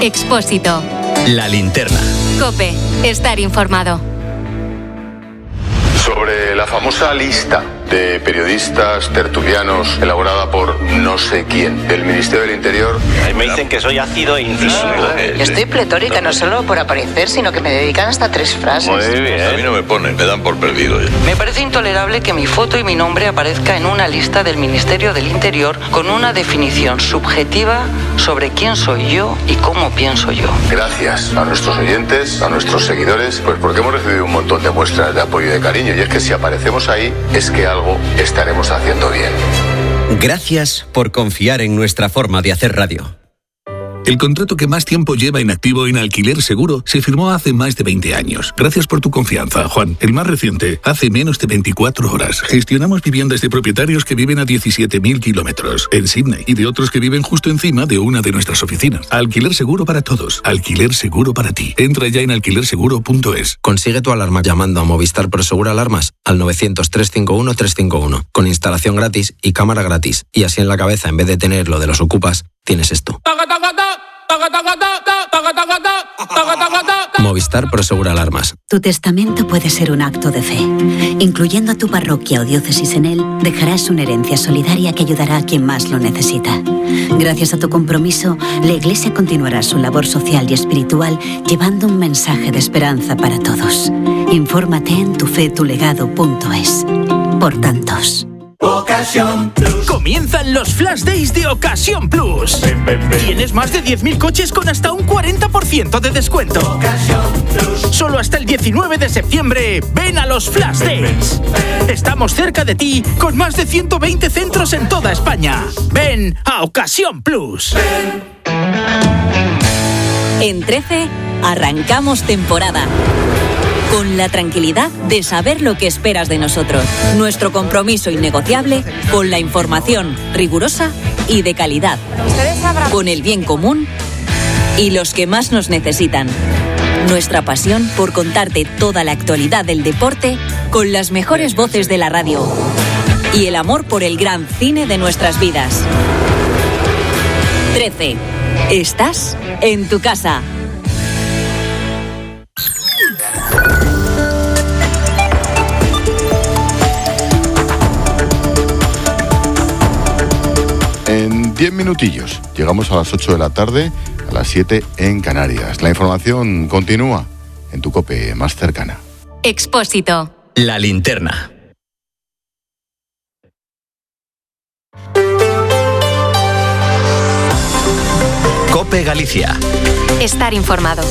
Expósito. La linterna. COPE. Estar informado. Sobre la famosa lista de periodistas tertulianos elaborada por no sé quién del Ministerio del Interior. Ahí me dicen que soy ácido e incisivo. Yo estoy pletórica, no solo por aparecer, sino que me dedican hasta 3 frases. Muy bien. A mí no me ponen, me dan por perdido. Me parece intolerable que mi foto y mi nombre aparezca en una lista del Ministerio del Interior con una definición subjetiva sobre quién soy yo y cómo pienso yo. Gracias a nuestros oyentes, a nuestros seguidores, pues porque hemos recibido un montón de muestras de apoyo y de cariño. Y es que si aparecemos ahí, es que algo estaremos haciendo bien. Gracias por confiar en nuestra forma de hacer radio. El contrato que más tiempo lleva inactivo en Alquiler Seguro se firmó hace más de 20 años. Gracias por tu confianza, Juan. El más reciente, hace menos de 24 horas. Gestionamos viviendas de propietarios que viven a 17.000 kilómetros en Sydney y de otros que viven justo encima de una de nuestras oficinas. Alquiler Seguro para todos. Alquiler Seguro para ti. Entra ya en alquilerseguro.es. Consigue tu alarma llamando a Movistar Prosegura Alarmas al 900-351-351 con instalación gratis y cámara gratis. Y así en la cabeza, en vez de tener lo de los ocupas, tienes esto. Movistar Prosegura Alarmas. Tu testamento puede ser un acto de fe. Incluyendo a tu parroquia o diócesis en él, dejarás una herencia solidaria que ayudará a quien más lo necesita. Gracias a tu compromiso, la Iglesia continuará su labor social y espiritual llevando un mensaje de esperanza para todos. Infórmate en tufetulegado.es. Por tantos. Ocasión Plus. Comienzan los Flash Days de Ocasión Plus. Tienes más de 10.000 coches con hasta un 40% de descuento. Ocasión Plus. Solo hasta el 19 de septiembre, ven a los Flash Days. Estamos cerca de ti con más de 120 centros en toda España. Ven a Ocasión Plus. En 13, arrancamos temporada. Con la tranquilidad de saber lo que esperas de nosotros. Nuestro compromiso innegociable con la información rigurosa y de calidad. Con el bien común y los que más nos necesitan. Nuestra pasión por contarte toda la actualidad del deporte con las mejores voces de la radio. Y el amor por el gran cine de nuestras vidas. 13. Estás en tu casa. En 10 minutillos llegamos a las 8 de la tarde, a las 7 en Canarias. La información continúa en tu COPE más cercana. Expósito. La linterna. COPE Galicia. Estar informado.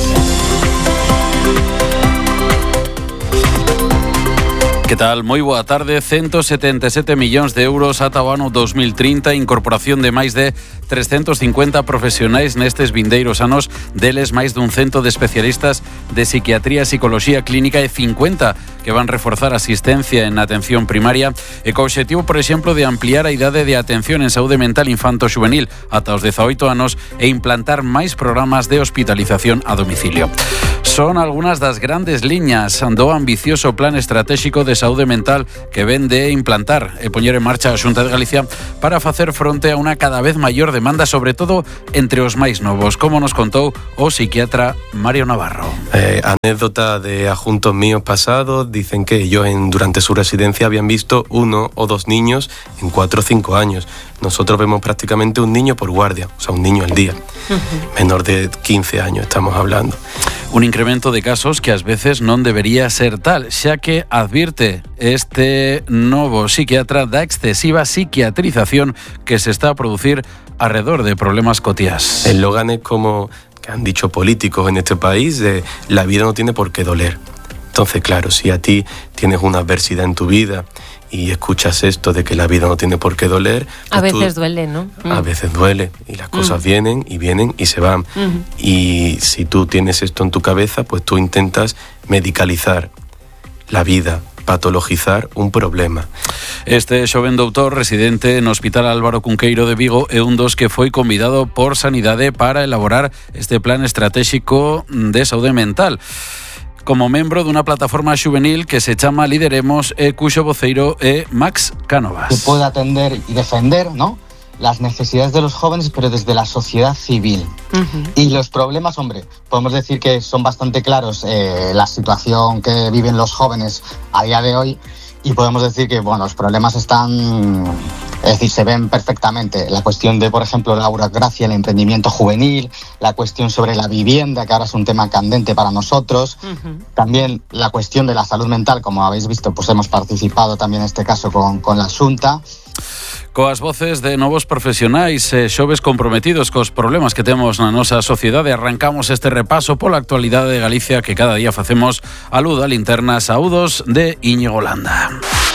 Que tal? Moi boa tarde. 177 millóns de euros ata o ano 2030, incorporación de máis de 350 profesionais nestes vindeiros anos, deles máis dun cento de especialistas de psiquiatría e psicoloxía clínica e 50 que van reforzar a asistencia en atención primaria e co obxectivo, por exemplo, de ampliar a idade de atención en saúde mental infanto-xuvenil ata os 18 anos e implantar máis programas de hospitalización a domicilio. Son algunhas das grandes liñas do ambicioso plan estratégico de saúde mental que ven de implantar e poñer en marcha a Xunta de Galicia para facer fronte a unha cada vez maior demanda, sobre todo entre os máis novos, como nos contou o psiquiatra Mario Navarro. Anécdota de adjuntos míos pasados, dicen que ellos durante su residencia habían visto 1 o 2 niños en 4 o 5 años. Nosotros vemos prácticamente un niño por guardia, o sea, un niño al día. Menor de 15 años estamos hablando. Un incremento de casos que ás veces non debería ser tal, xa que advirte este novo psiquiatra da excesiva psiquiatrización que se está a producir alrededor de problemas cotiás. El eslogan es como que han dicho políticos en este país, de la vida no tiene por qué doler. Entonces, claro, si a ti tienes una adversidad en tu vida y escuchas esto de que la vida no tiene por qué doler... Pues a veces duele, ¿no? A veces duele y las cosas vienen y se van. Y si tú tienes esto en tu cabeza, pues tú intentas medicalizar la vida, patologizar un problema. Este xoven doutor residente no Hospital Álvaro Cunqueiro de Vigo é un dos que foi convidado por Sanidade para elaborar este plan estratégico de saúde mental. Como membro dunha plataforma xuvenil que se chama Lideremos e cuxo voceiro é Max Cánovas. Que puede atender y defender, ¿no?, las necesidades de los jóvenes, pero desde la sociedad civil. Y los problemas, hombre, podemos decir que son bastante claros, la situación que viven los jóvenes a día de hoy, y podemos decir que, bueno, los problemas están, es decir, se ven perfectamente. La cuestión de, por ejemplo, la burocracia, el emprendimiento juvenil, la cuestión sobre la vivienda, que ahora es un tema candente para nosotros. También la cuestión de la salud mental, como habéis visto, pues hemos participado también en este caso con la Xunta. Coas voces de novos profesionais e xoves comprometidos cos problemas que temos na nosa sociedade, arrancamos este repaso pola actualidade de Galicia que cada día facemos a luz da linterna. Saúdos de Íñigo Landa.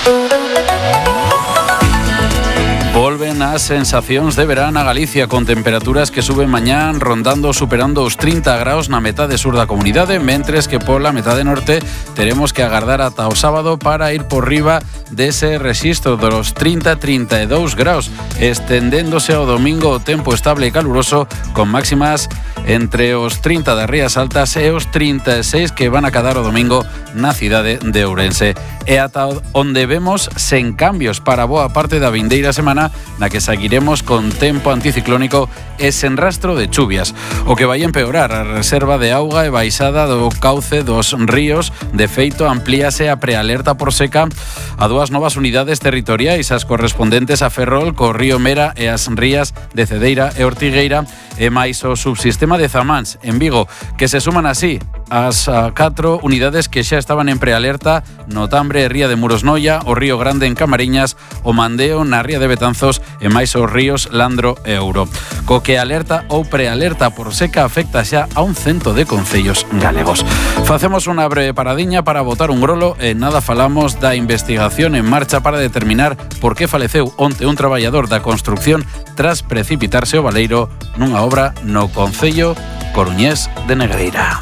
Volven as sensacións de verán a Galicia con temperaturas que suben mañán rondando superando os 30 graus na metade sur da comunidade, mentres que pola metade norte teremos que agardar ata o sábado para ir por riba dese rexistro dos 30-32 graus, estendéndose ao domingo o tempo estable e caluroso con máximas entre os 30 das Rías Altas e os 36 que van a cadar o domingo na cidade de Ourense. E ata onde vemos sen cambios para boa parte da vindeira semana na que seguiremos con tempo anticiclónico e sen rastro de chuvias. O que vai empeorar a reserva de auga e baixada do cauce dos ríos. De feito, amplíase a prealerta por seca a dúas novas unidades territoriais, as correspondentes a Ferrol, co río Mera e as rías de Cedeira e Ortigueira, e máis o subsistema de Zamáns, en Vigo, que se suman así as 4 unidades que xa estaban en prealerta no Tambre e Ría de Murosnoia, o Río Grande en Camariñas, o Mandeo na Ría de Betanzos e máis os ríos Landro e Ouro. Co que alerta ou prealerta por seca afecta xa a un cento de concellos galegos. Facemos unha breve paradiña para botar un grolo e nada falamos da investigación en marcha para determinar por que faleceu onte un traballador da construcción tras precipitarse o baleiro nunha obra no concello coruñés de Negreira.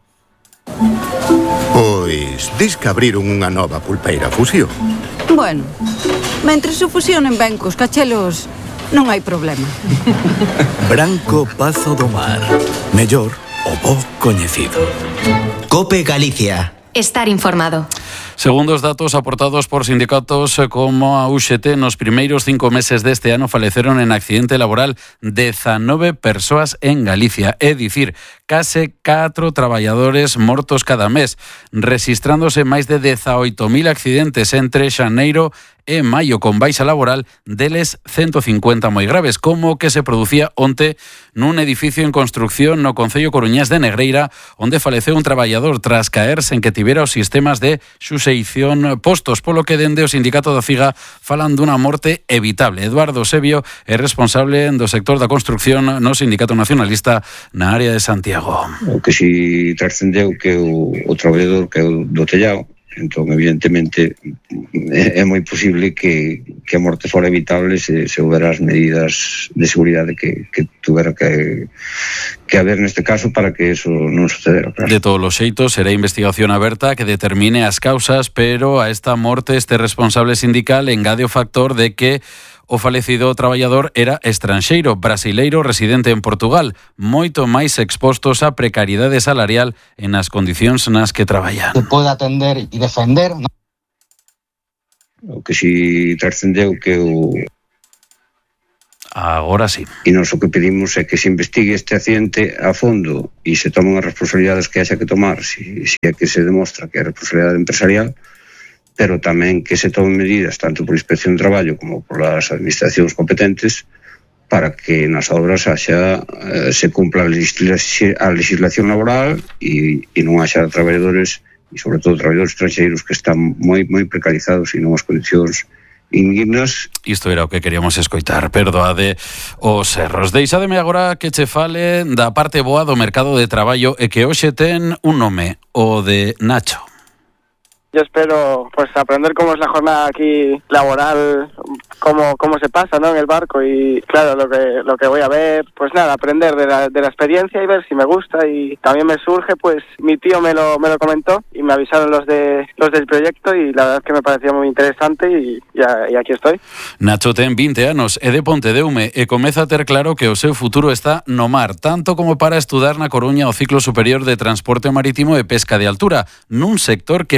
Pois, dis que abriron unha nova pulpeira Fusión. Bueno, mentres se fusionen ben cos cachelos, non hai problema. Branco Pazo do Mar. Mellor o bo coñecido. COPE Galicia. Estar informado. Segundo os datos aportados por sindicatos como a UGT, nos primeiros 5 meses deste ano faleceron en accidente laboral 19 persoas en Galicia, é dicir, case 4 traballadores mortos cada mes, rexistrándose máis de 18.000 accidentes entre xaneiro e maio con baixa laboral, deles 150 moi graves, como que se producía onte nun edificio en construcción no concello coruñés de Negreira, onde faleceu un traballador tras caerse en que tivera os sistemas de xuseición postos, polo que dende o sindicato da CIGA falan dunha morte evitable. Eduardo Sebio é responsable do sector da construcción no Sindicato Nacionalista na área de Santiago. O que si trascendeu que o traballador que é o do tellado, entón evidentemente é moi posible que a morte fora evitable se houbera as medidas de seguridade que tuvera que haber neste caso para que eso non sucedera, claro. De todos os xeitos, será investigación aberta que determine as causas, pero a esta morte este responsable sindical engade o factor de que o falecido traballador era estranxeiro, brasileiro residente en Portugal, moito máis expostos á precariedade salarial en as condicións nas que traballan. Se pode atender e defender, ¿no? O que si trascendeu que o... Agora sí. E nós o que pedimos é que se investigue este accidente a fondo e se tomen as responsabilidades que haxa que tomar, si é que se demostra que é responsabilidade empresarial, pero tamén que se tomen medidas tanto por Inspección de Traballo como por as administracións competentes para que nas obras se cumpla a legislación laboral e non haxa traballadores e sobre todo traballadores estranxeiros que están moi precarizados e non as condicións indignas. Isto era o que queríamos escoitar, perdoade os erros. Deixademe agora que che fale da parte boa do mercado de traballo e que hoxe ten un nome, o de Nacho. Yo espero pues aprender cómo es la jornada aquí laboral, cómo se pasa, ¿no?, en el barco, y claro, lo que voy a ver, pues nada, aprender de la experiencia y ver si me gusta. Y también me surge, pues mi tío me lo comentó y me avisaron los del proyecto y la verdad es que me pareció muy interesante y aquí estoy. Nacho ten 20 anos, é de Pontedeume e comeza a ter claro que o seu futuro está no mar, tanto como para estudar na Coruña o ciclo superior de Transporte Marítimo e Pesca de Altura, nun sector que precisa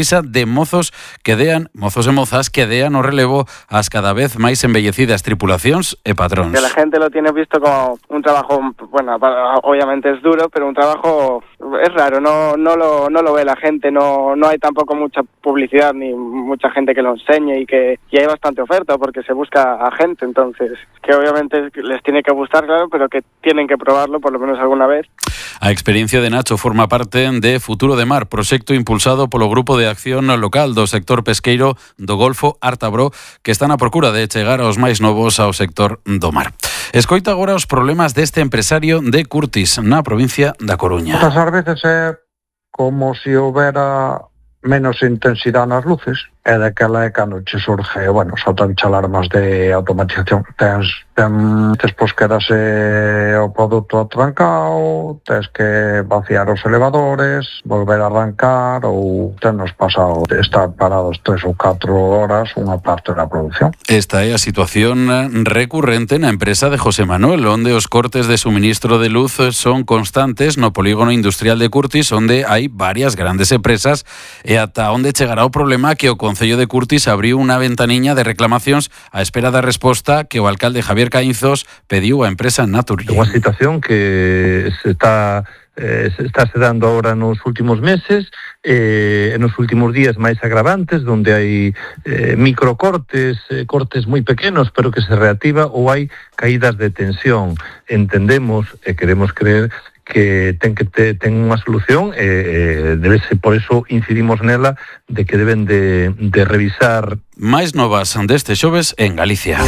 precisa de mozos e mozas que dean o relevo ás cada vez máis embellecidas tripulacións e patróns. Que la gente lo tiene visto como un trabajo, bueno, obviamente es duro, pero un trabajo es raro, no lo ve la gente, no hay tampoco mucha publicidad ni mucha gente que lo enseñe y hay bastante oferta porque se busca a gente, entonces que obviamente les tiene que gustar, claro, pero que tienen que probarlo por lo menos alguna vez. A experiencia de Nacho forma parte de Futuro de Mar, proxecto impulsado polo Grupo de Acción Local do sector pesqueiro do Golfo Ártabro, que están a procura de chegar aos máis novos ao sector do mar. Escoita agora os problemas deste empresario de Curtis, na provincia da Coruña. Outras veces é como se houbera menos intensidade nas luces, e daquela é cando che surge, saltan alarmas de automatización. Despois quedase o produto atrancado, tens que vaciar os elevadores, volver a arrancar, ou tenos pasado de estar parados 3 ou 4 horas unha parte da produción. Esta é a situación recurrente na empresa de José Manuel, onde os cortes de suministro de luz son constantes no polígono industrial de Curtis, onde hai varias grandes empresas, e ata onde chegará o problema que o Concello de Curtis abriu unha ventaniña de reclamacións á espera da resposta que o alcalde Javier Caínzos pediu á empresa Naturgy. Unha situación que se está dando ahora nos últimos meses, nos últimos días máis agravantes, donde hai microcortes, cortes moi pequenos, pero que se reactiva, ou hai caídas de tensión. Entendemos e queremos creer que ten unha solución, debese, por eso incidimos nela, de que deben de revisar. Máis novas deste xoves en Galicia.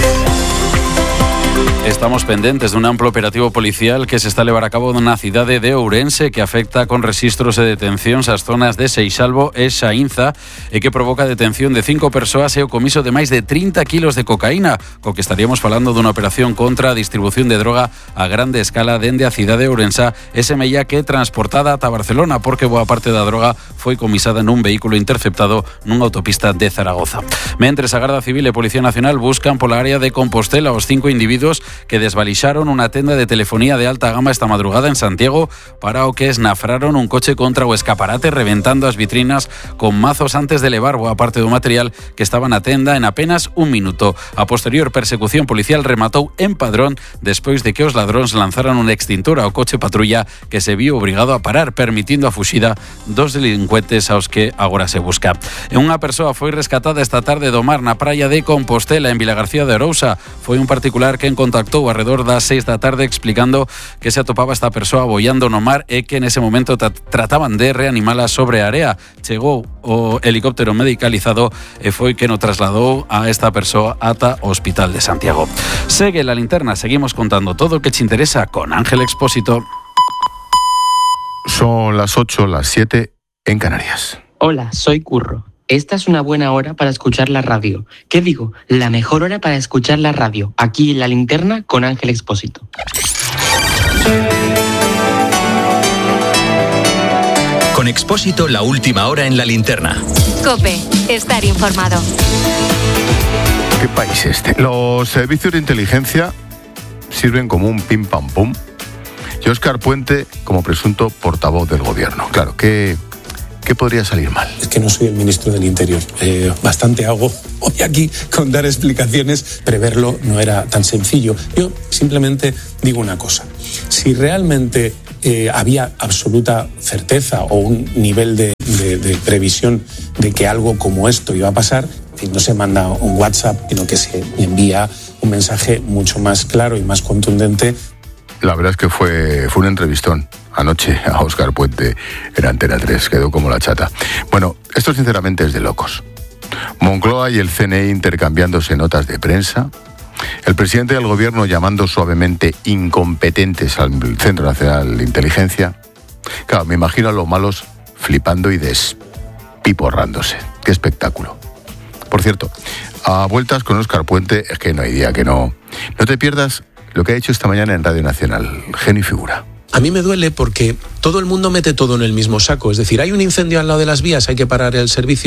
Estamos pendentes dun amplo operativo policial que se está a levar a cabo na cidade de Ourense, que afecta con rexistros e detencións as zonas de Seixalbo e Xaínza, e que provoca a detención de 5 persoas e o comiso de máis de 30 kilos de cocaína, co que estaríamos falando dunha operación contra a distribución de droga a grande escala dende a cidade de Ourense, e semella que transportada ata Barcelona, porque boa parte da droga foi comisada nun vehículo interceptado nunha autopista de Zaragoza. Mentres a Garda Civil e Policía Nacional buscan pola área de Compostela os 5 individuos que desvalixaron unha tenda de telefonía de alta gama esta madrugada en Santiago, para o que esnafraron un coche contra o escaparate, reventando as vitrinas con mazos antes de levar boa parte do material que estaba na tenda en apenas un minuto. A posterior persecución policial rematou en Padrón despois de que os ladróns lanzaran un extintor ao coche patrulla, que se viu obrigado a parar, permitindo a fuxida dos delincuentes aos que agora se busca. E unha persoa foi rescatada esta tarde do mar na praia de Compostela, en Vilagarcía de Arousa. Foi un particular que contactou alrededor das 6 da tarde explicando que se atopaba esta persoa boiando no mar e que nese momento trataban de reanimala sobre a area. Chegou o helicóptero medicalizado e foi que no trasladou a esta persoa ata o Hospital de Santiago. Segue la linterna, seguimos contando todo o que te interesa con Ángel Expósito. Son las 8, las 7 en Canarias. Hola, soy Curro. Esta es una buena hora para escuchar la radio. ¿Qué digo? La mejor hora para escuchar la radio. Aquí en La Linterna con Ángel Expósito. Con Expósito, la última hora en La Linterna. COPE. Estar informado. ¿Qué país este? Los servicios de inteligencia sirven como un pim pam pum. Y Óscar Puente como presunto portavoz del gobierno. Claro, ¿qué podría salir mal? Es que no soy el ministro del Interior. Bastante hago hoy aquí con dar explicaciones. Preverlo no era tan sencillo. Yo simplemente digo una cosa. Si realmente había absoluta certeza o un nivel de previsión de que algo como esto iba a pasar, no se manda un WhatsApp, sino que se envía un mensaje mucho más claro y más contundente. La verdad es que fue un entrevistón anoche a Óscar Puente en Antena 3, quedó como la chata. Bueno, esto sinceramente es de locos. Moncloa y el CNI intercambiándose notas de prensa, el presidente del gobierno llamando suavemente incompetentes al Centro Nacional de Inteligencia. Claro, me imagino a los malos flipando y despiporrándose. ¡Qué espectáculo! Por cierto, a vueltas con Óscar Puente, es que no hay día que no te pierdas lo que ha hecho esta mañana en Radio Nacional. Genio y figura. A mí me duele porque todo el mundo mete todo en el mismo saco. Es decir, hay un incendio al lado de las vías, hay que parar el servicio.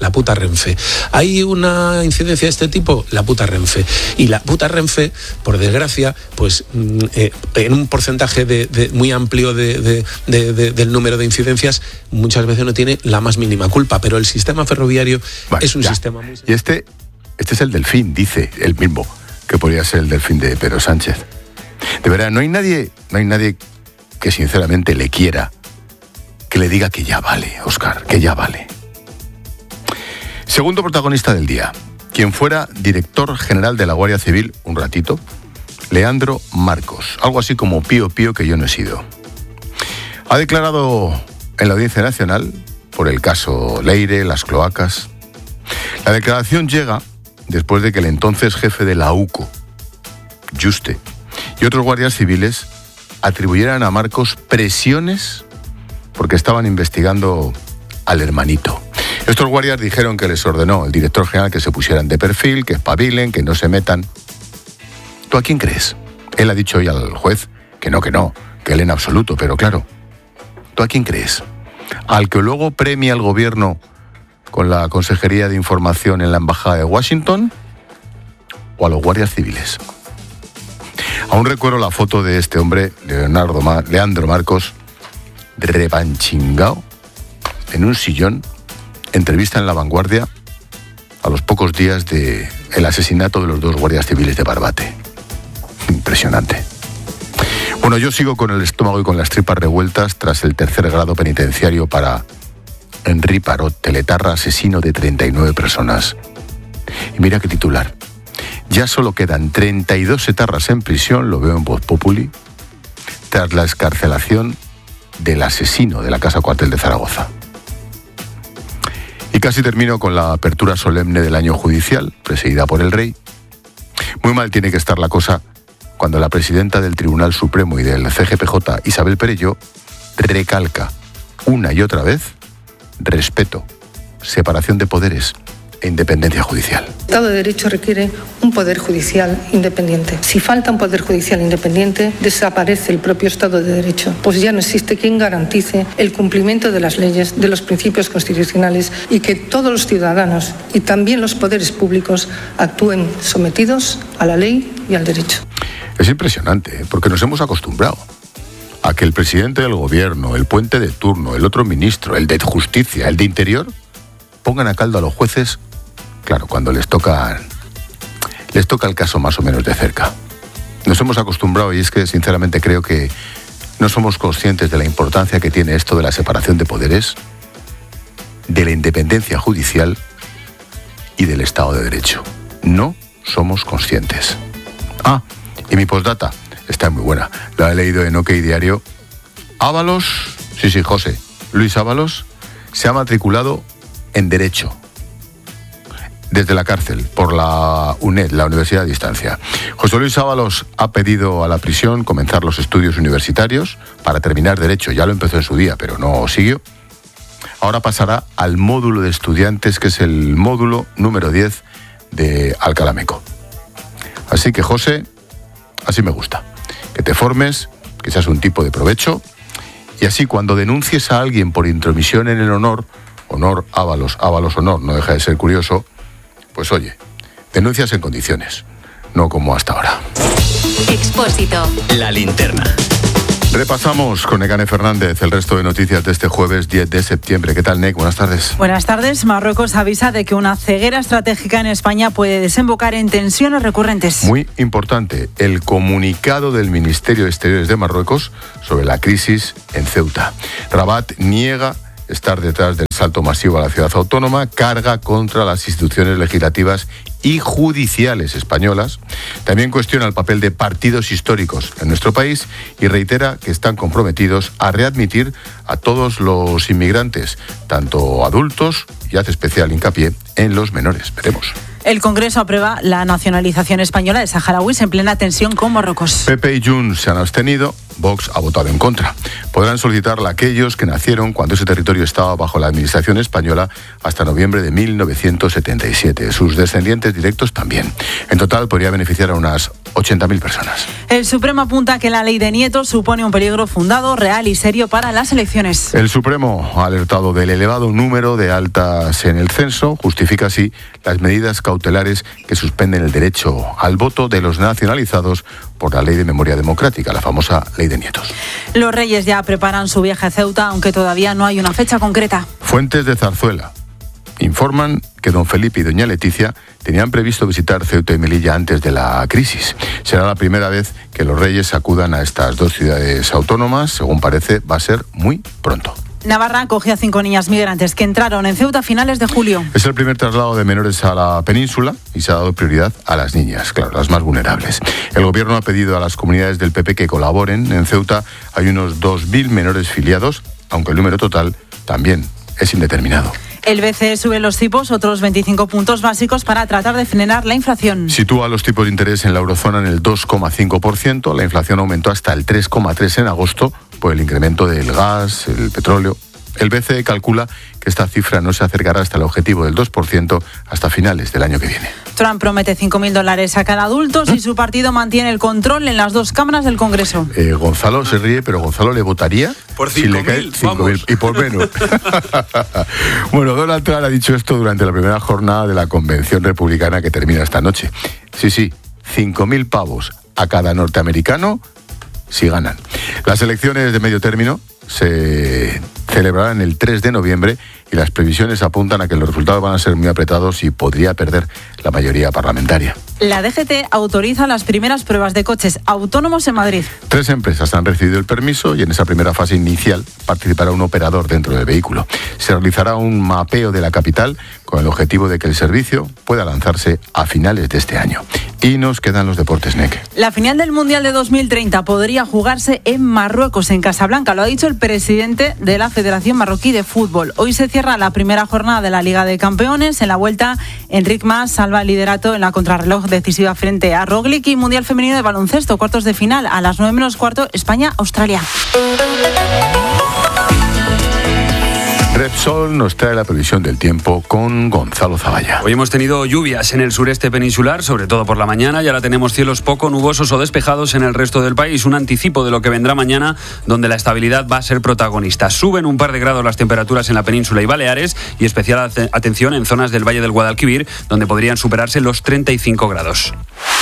la puta Renfe. ¿Hay una incidencia de este tipo? La puta Renfe. Y la puta Renfe, por desgracia, pues en un porcentaje muy amplio del número de incidencias, muchas veces no tiene la más mínima culpa, pero el sistema ferroviario es un sistema muy... Y este es el Delfín, dice él mismo, que podría ser el Delfín de Pedro Sánchez. De verdad, no hay nadie que sinceramente le quiera, que le diga que ya vale, Óscar, que ya vale. Segundo protagonista del día, quien fuera director general de la Guardia Civil un ratito, Leandro Marcos, algo así como Pío Pío que yo no he sido. Ha declarado en la Audiencia Nacional por el caso Leire, las cloacas. La declaración llega después de que el entonces jefe de la UCO, Juste, y otros guardias civiles atribuyeran a Marcos presiones porque estaban investigando al hermanito. Estos guardias dijeron que les ordenó el director general que se pusieran de perfil, que espabilen, que no se metan. ¿Tú a quién crees? Él ha dicho hoy al juez que no, que él en absoluto, pero claro, ¿tú a quién crees? ¿Al que luego premia al gobierno con la Consejería de Información en la Embajada de Washington o a los guardias civiles? Aún recuerdo la foto de este hombre, Leandro Marcos, repanchingao en un sillón, entrevista en La Vanguardia a los pocos días del asesinato de los 2 guardias civiles de Barbate. Impresionante. Bueno, yo sigo con el estómago y con las tripas revueltas tras el 3er grado penitenciario para Henri Parot, teletarra asesino de 39 personas. Y mira qué titular. Ya solo quedan 32 etarras en prisión, lo veo en Voz Populi, tras la excarcelación del asesino de la Casa Cuartel de Zaragoza. Y casi termino con la apertura solemne del año judicial, presidida por el rey. Muy mal tiene que estar la cosa cuando la presidenta del Tribunal Supremo y del CGPJ, Isabel Perelló, recalca una y otra vez respeto, separación de poderes e independencia judicial. El Estado de Derecho requiere un poder judicial independiente. Si falta un poder judicial independiente, desaparece el propio Estado de Derecho, pues ya no existe quien garantice el cumplimiento de las leyes, de los principios constitucionales y que todos los ciudadanos y también los poderes públicos actúen sometidos a la ley y al derecho. Es impresionante, porque nos hemos acostumbrado a que el presidente del gobierno, el puente de turno, el otro ministro, el de Justicia, el de Interior, pongan a caldo a los jueces, claro, cuando les toca el caso más o menos de cerca. Nos hemos acostumbrado y es que sinceramente creo que no somos conscientes de la importancia que tiene esto de la separación de poderes, de la independencia judicial y del Estado de Derecho. No somos conscientes. Ah, y mi postdata está muy buena. La he leído en OK Diario. Ábalos, sí, José, Luis Ábalos, se ha matriculado en Derecho desde la cárcel por la UNED, la Universidad a Distancia. José Luis Ábalos ha pedido a la prisión comenzar los estudios universitarios para terminar Derecho. Ya lo empezó en su día, pero no siguió. Ahora pasará al módulo de estudiantes, que es el módulo número 10 de Alcalá Meco. Así que, José, así me gusta. Que te formes, que seas un tipo de provecho, y así cuando denuncies a alguien por intromisión en el honor Ábalos honor, no deja de ser curioso, pues oye, denuncias en condiciones, no como hasta ahora. Expósito. La linterna. Repasamos con Nekane Fernández el resto de noticias de este jueves 10 de septiembre. ¿Qué tal, Nek? Buenas tardes. Buenas tardes. Marruecos avisa de que una ceguera estratégica en España puede desembocar en tensiones recurrentes. Muy importante, el comunicado del Ministerio de Exteriores de Marruecos sobre la crisis en Ceuta. Rabat niega estar detrás del salto masivo a la ciudad autónoma, carga contra las instituciones legislativas y judiciales españolas. También cuestiona el papel de partidos históricos en nuestro país y reitera que están comprometidos a readmitir a todos los inmigrantes, tanto adultos, y hace especial hincapié en los menores. Veremos. El Congreso aprueba la nacionalización española de saharauis en plena tensión con Marruecos. PP y Junts se han abstenido, Vox ha votado en contra. Podrán solicitarla aquellos que nacieron cuando ese territorio estaba bajo la administración española hasta noviembre de 1977. Sus descendientes directos también. En total podría beneficiar a unas 80.000 personas. El Supremo apunta que la ley de nietos supone un peligro fundado, real y serio para las elecciones. El Supremo ha alertado del elevado número de altas en el censo, justifica así las medidas cautelares que suspenden el derecho al voto de los nacionalizados por la Ley de Memoria Democrática, la famosa Ley de Nietos. Los Reyes ya preparan su viaje a Ceuta, aunque todavía no hay una fecha concreta. Fuentes de Zarzuela informan que don Felipe y doña Leticia tenían previsto visitar Ceuta y Melilla antes de la crisis. Será la primera vez que los Reyes acudan a estas dos ciudades autónomas. Según parece, va a ser muy pronto. Navarra acoge a 5 niñas migrantes que entraron en Ceuta a finales de julio. Es el primer traslado de menores a la península y se ha dado prioridad a las niñas, claro, las más vulnerables. El gobierno ha pedido a las comunidades del PP que colaboren. En Ceuta hay unos 2.000 menores filiados, aunque el número total también es indeterminado. El BCE sube los tipos otros 25 puntos básicos para tratar de frenar la inflación. Sitúa los tipos de interés en la eurozona en el 2,5%. La inflación aumentó hasta el 3,3% en agosto por el incremento del gas, el petróleo. El BCE calcula que esta cifra no se acercará hasta el objetivo del 2% hasta finales del año que viene. Trump promete $5.000 a cada adulto si su partido mantiene el control en las dos cámaras del Congreso. Gonzalo se ríe, pero Gonzalo le votaría por 5.000, si le cae 5.000 y por menos. Bueno, Donald Trump ha dicho esto durante la primera jornada de la convención republicana que termina esta noche. Sí, 5.000 pavos a cada norteamericano si ganan. Las elecciones de medio término se celebrarán el 3 de noviembre y las previsiones apuntan a que los resultados van a ser muy apretados y podría perder la mayoría parlamentaria. La DGT autoriza las primeras pruebas de coches autónomos en Madrid. 3 empresas han recibido el permiso y en esa primera fase inicial participará un operador dentro del vehículo. Se realizará un mapeo de la capital con el objetivo de que el servicio pueda lanzarse a finales de este año. Y nos quedan los deportes, NEC. La final del Mundial de 2030 podría jugarse en Marruecos, en Casablanca. Lo ha dicho el presidente de la Federación Marroquí de Fútbol. Hoy se cierra la primera jornada de la Liga de Campeones. En la vuelta, Enric Mas salva el liderato en la contrarreloj decisiva frente a Roglic. Y Mundial Femenino de Baloncesto, cuartos de final a las 9:15, España-Australia. Repsol nos trae la previsión del tiempo con Gonzalo Zavalla. Hoy hemos tenido lluvias en el sureste peninsular, sobre todo por la mañana, y ahora tenemos cielos poco nubosos o despejados en el resto del país. Un anticipo de lo que vendrá mañana, donde la estabilidad va a ser protagonista. Suben un par de grados las temperaturas en la península y Baleares, y especial atención en zonas del Valle del Guadalquivir, donde podrían superarse los 35 grados.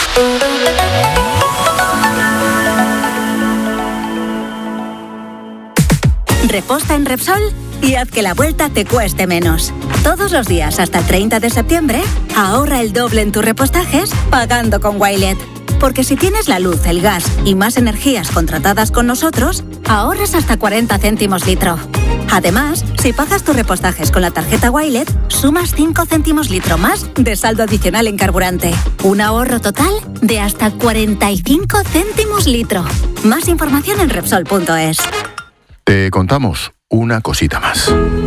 Reposta en Repsol y haz que la vuelta te cueste menos. Todos los días hasta el 30 de septiembre, ahorra el doble en tus repostajes pagando con Wilet. Porque si tienes la luz, el gas y más energías contratadas con nosotros, ahorras hasta 40 céntimos litro. Además, si pagas tus repostajes con la tarjeta Wilet, sumas 5 céntimos litro más de saldo adicional en carburante. Un ahorro total de hasta 45 céntimos litro. Más información en Repsol.es. Te contamos una cosita más.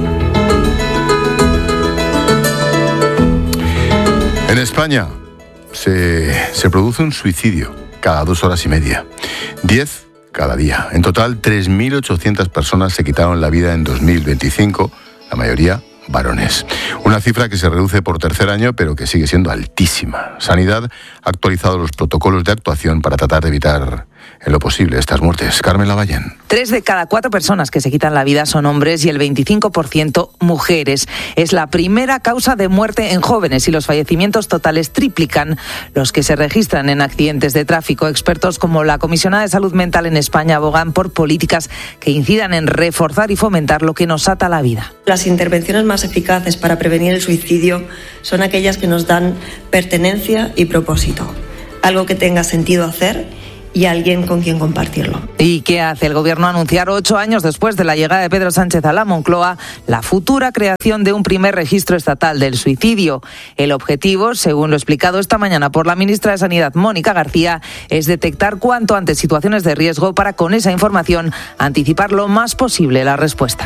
En España se produce un suicidio cada 2 horas y media. 10 cada día. En total, 3.800 personas se quitaron la vida en 2025, la mayoría varones. Una cifra que se reduce por tercer año, pero que sigue siendo altísima. Sanidad ha actualizado los protocolos de actuación para tratar de evitar en lo posible estas muertes. Carmen Lavallén. 3 de cada 4 personas que se quitan la vida son hombres y el 25% mujeres. Es la primera causa de muerte en jóvenes y los fallecimientos totales triplican los que se registran en accidentes de tráfico. Expertos como la Comisionada de Salud Mental en España abogan por políticas que incidan en reforzar y fomentar lo que nos ata a la vida. Las intervenciones más eficaces para prevenir el suicidio son aquellas que nos dan pertenencia y propósito. Algo que tenga sentido hacer y alguien con quien compartirlo. ¿Y qué hace el Gobierno? Anunciar 8 años después de la llegada de Pedro Sánchez a la Moncloa la futura creación de un primer registro estatal del suicidio. El objetivo, según lo explicado esta mañana por la ministra de Sanidad, Mónica García, es detectar cuanto antes situaciones de riesgo para con esa información anticipar lo más posible la respuesta.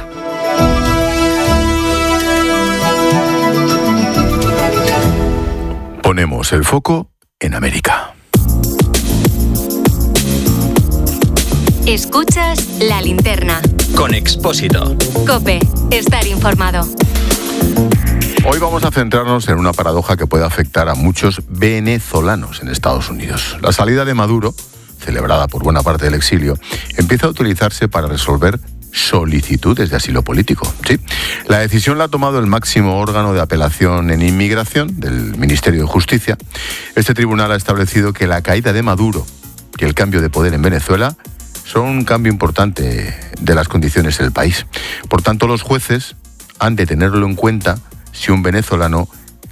Ponemos el foco en América. Escuchas La Linterna. Con Expósito. COPE. Estar informado. Hoy vamos a centrarnos en una paradoja que puede afectar a muchos venezolanos en Estados Unidos. La salida de Maduro, celebrada por buena parte del exilio, empieza a utilizarse para resolver solicitudes de asilo político. Sí, la decisión la ha tomado el máximo órgano de apelación en inmigración del Ministerio de Justicia. Este tribunal ha establecido que la caída de Maduro y el cambio de poder en Venezuela son un cambio importante de las condiciones del país. Por tanto, los jueces han de tenerlo en cuenta si un venezolano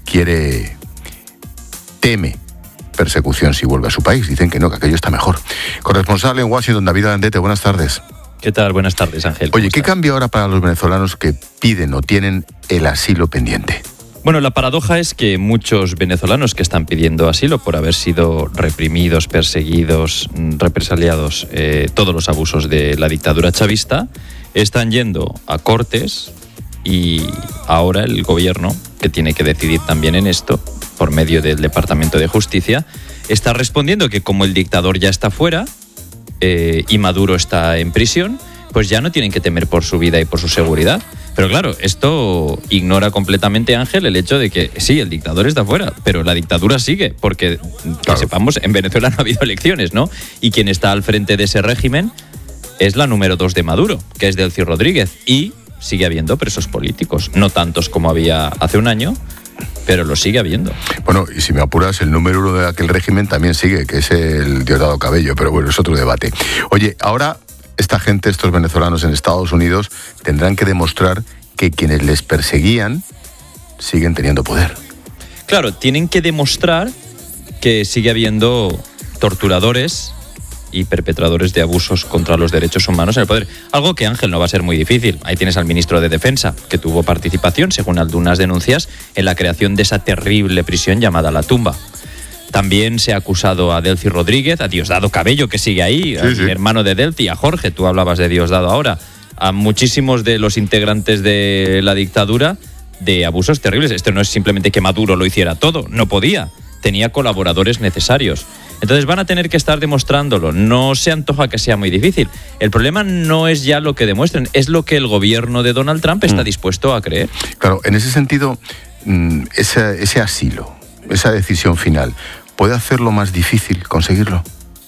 teme persecución si vuelve a su país. Dicen que no, que aquello está mejor. Corresponsal en Washington, David Alandete, buenas tardes. ¿Qué tal? Buenas tardes, Ángel. Oye, ¿qué cambia ahora para los venezolanos que piden o tienen el asilo pendiente? Bueno, la paradoja es que muchos venezolanos que están pidiendo asilo por haber sido reprimidos, perseguidos, represaliados, todos los abusos de la dictadura chavista, están yendo a cortes y ahora el gobierno, que tiene que decidir también en esto, por medio del Departamento de Justicia, está respondiendo que como el dictador ya está fuera y Maduro está en prisión, pues ya no tienen que temer por su vida y por su seguridad. Pero claro, esto ignora completamente, Ángel, el hecho de que sí, el dictador está fuera, pero la dictadura sigue, porque, que sepamos, en Venezuela no ha habido elecciones, ¿no? Y quien está al frente de ese régimen es la número 2 de Maduro, que es Delcy Rodríguez, y sigue habiendo presos políticos, no tantos como había hace un año, pero lo sigue habiendo. Bueno, y si me apuras, el número 1 de aquel régimen también sigue, que es el Diosdado Cabello, pero bueno, es otro debate. Oye, ahora esta gente, estos venezolanos en Estados Unidos, tendrán que demostrar que quienes les perseguían siguen teniendo poder. Claro, tienen que demostrar que sigue habiendo torturadores y perpetradores de abusos contra los derechos humanos en el poder. Algo que, Ángel, no va a ser muy difícil. Ahí tienes al ministro de Defensa, que tuvo participación, según algunas denuncias, en la creación de esa terrible prisión llamada La Tumba. También se ha acusado a Delcy Rodríguez, a Diosdado Cabello, que sigue ahí, al hermano de Delcy, a Jorge, tú hablabas de Diosdado ahora, a muchísimos de los integrantes de la dictadura de abusos terribles. Esto no es simplemente que Maduro lo hiciera todo, no podía, tenía colaboradores necesarios. Entonces van a tener que estar demostrándolo. No se antoja que sea muy difícil. El problema no es ya lo que demuestren, es lo que el gobierno de Donald Trump está dispuesto a creer. Claro, en ese sentido, ese asilo, esa decisión final, ¿puede hacerlo más difícil conseguirlo?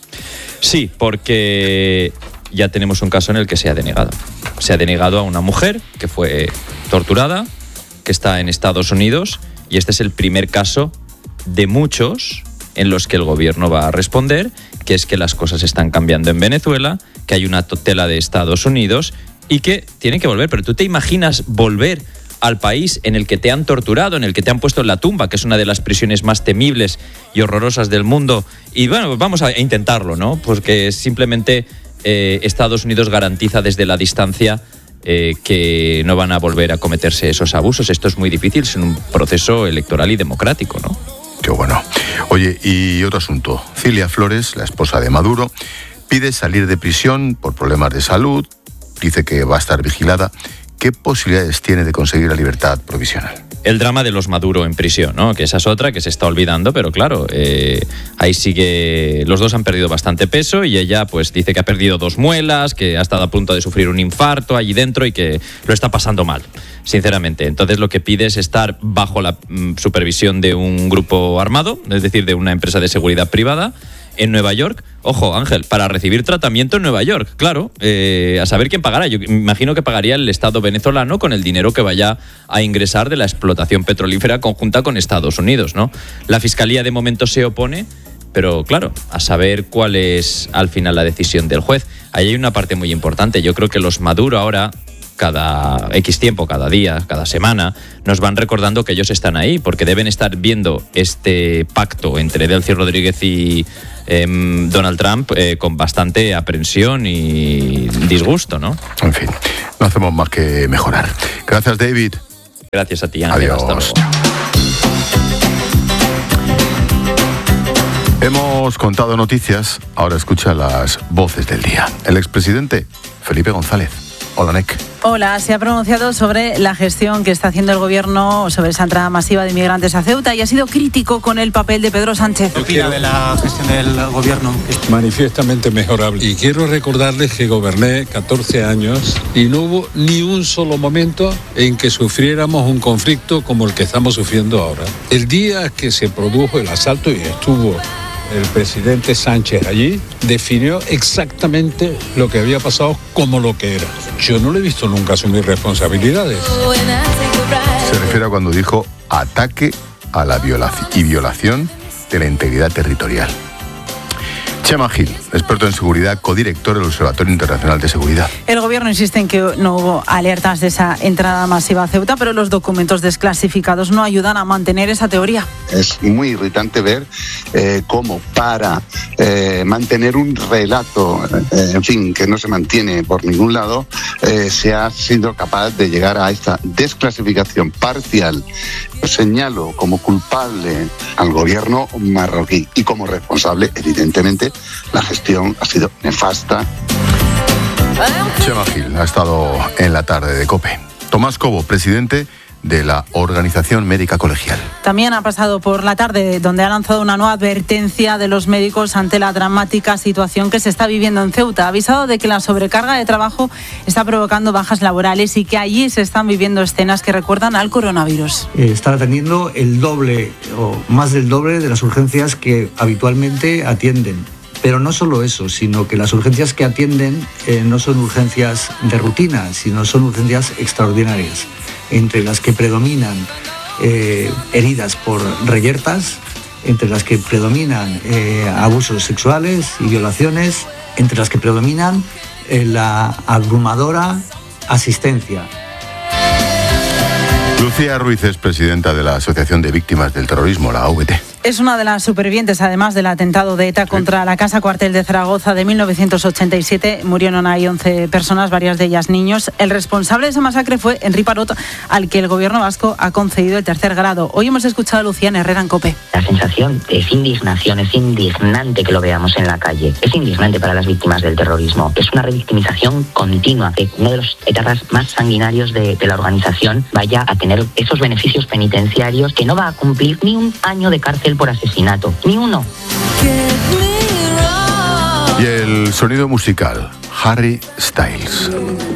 Sí, porque ya tenemos un caso en el que se ha denegado. Se ha denegado a una mujer que fue torturada, que está en Estados Unidos, y este es el primer caso de muchos en los que el gobierno va a responder, que es que las cosas están cambiando en Venezuela, que hay una tutela de Estados Unidos y que tienen que volver. Pero ¿tú te imaginas volver al país en el que te han torturado, en el que te han puesto en La Tumba, que es una de las prisiones más temibles y horrorosas del mundo? Y bueno, pues vamos a intentarlo, ¿no? Porque simplemente Estados Unidos garantiza desde la distancia que no van a volver a cometerse esos abusos. Esto es muy difícil, es un proceso electoral y democrático, ¿no? Qué bueno. Oye, y otro asunto. Cilia Flores, la esposa de Maduro, pide salir de prisión por problemas de salud, dice que va a estar vigilada. ¿Qué posibilidades tiene de conseguir la libertad provisional? El drama de los Maduro en prisión, ¿no? Que esa es otra que se está olvidando, pero claro, ahí sigue. Los dos han perdido bastante peso y ella pues dice que ha perdido 2 muelas, que ha estado a punto de sufrir un infarto allí dentro y que lo está pasando mal, sinceramente. Entonces lo que pide es estar bajo la supervisión de un grupo armado, es decir, de una empresa de seguridad privada, en Nueva York. Ojo, Ángel, para recibir tratamiento en Nueva York, claro, a saber quién pagará. Yo imagino que pagaría el Estado venezolano con el dinero que vaya a ingresar de la explotación petrolífera conjunta con Estados Unidos, ¿no? La Fiscalía de momento se opone, pero claro, a saber cuál es al final la decisión del juez. Ahí hay una parte muy importante. Yo creo que los Maduro ahora, cada X tiempo, cada día, cada semana, nos van recordando que ellos están ahí, porque deben estar viendo este pacto entre Delcy Rodríguez y Donald Trump con bastante aprensión y disgusto, ¿no? En fin, no hacemos más que mejorar. Gracias, David. Gracias a ti, Ángel. Adiós. Hasta luego. Hemos contado noticias, ahora escucha las voces del día. El expresidente Felipe González. Olanek. Hola, se ha pronunciado sobre la gestión que está haciendo el gobierno sobre esa entrada masiva de inmigrantes a Ceuta y ha sido crítico con el papel de Pedro Sánchez. ¿Qué opina de la gestión del gobierno? Manifiestamente mejorable. Y quiero recordarles que goberné 14 años y no hubo ni un solo momento en que sufriéramos un conflicto como el que estamos sufriendo ahora. El día que se produjo el asalto y estuvo el presidente Sánchez allí, definió exactamente lo que había pasado como lo que era. Yo no le he visto nunca asumir responsabilidades. Se refiere a cuando dijo ataque a la violación de la integridad territorial. Chema Gil, experto en seguridad, codirector del Observatorio Internacional de Seguridad. El gobierno insiste en que no hubo alertas de esa entrada masiva a Ceuta, pero los documentos desclasificados no ayudan a mantener esa teoría. Es muy irritante ver cómo para mantener un relato, en fin, que no se mantiene por ningún lado, se ha sido capaz de llegar a esta desclasificación parcial. Señalo como culpable al gobierno marroquí y como responsable, evidentemente, la gestión ha sido nefasta. Chema Gil ha estado en la tarde de COPE. Tomás Cobo, presidente de la Organización Médica Colegial. También ha pasado por la tarde, donde ha lanzado una nueva advertencia de los médicos ante la dramática situación que se está viviendo en Ceuta. Ha avisado de que la sobrecarga de trabajo está provocando bajas laborales y que allí se están viviendo escenas que recuerdan al coronavirus. Están atendiendo el doble o más del doble de las urgencias que habitualmente atienden. Pero no solo eso, sino que las urgencias que atienden no son urgencias de rutina, sino son urgencias extraordinarias, entre las que predominan heridas por reyertas, entre las que predominan abusos sexuales y violaciones, entre las que predominan la abrumadora asistencia. Lucía Ruiz es presidenta de la Asociación de Víctimas del Terrorismo, la AVT. Es una de las supervivientes, además del atentado de ETA contra la Casa Cuartel de Zaragoza de 1987. Murieron ahí 11 personas, varias de ellas niños. El responsable de esa masacre fue Henri Parot, al que el gobierno vasco ha concedido el tercer grado. Hoy hemos escuchado a Lucía Herrera en COPE. La sensación es indignación, es indignante que lo veamos en la calle. Es indignante para las víctimas del terrorismo. Es una revictimización continua de uno de los etapas más sanguinarios de la organización vaya a tener esos beneficios penitenciarios que no va a cumplir ni un año de cárcel por asesinato, ni uno. Y el sonido musical, Harry Styles.